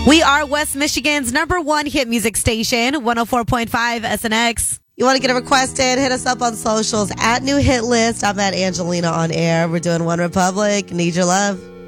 We are West Michigan's #1 hit music station, 104.5 SNX. You want to get a request in? Hit us up on socials at New Hit List. I'm at Angelina on air. We're doing One Republic. Need your love.